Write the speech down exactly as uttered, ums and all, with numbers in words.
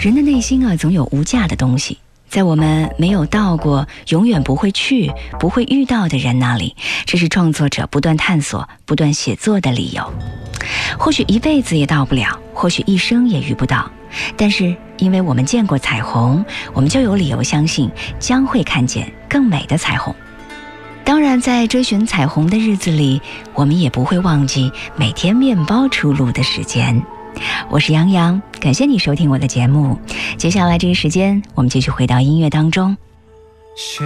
人的内心啊，总有无价的东西，在我们没有到过、永远不会去、不会遇到的人那里，这是创作者不断探索、不断写作的理由。或许一辈子也到不了，或许一生也遇不到，但是因为我们见过彩虹，我们就有理由相信将会看见更美的彩虹。当然，在追寻彩虹的日子里，我们也不会忘记每天面包出炉的时间。我是杨洋，感谢你收听我的节目。接下来这一时间，我们继续回到音乐当中。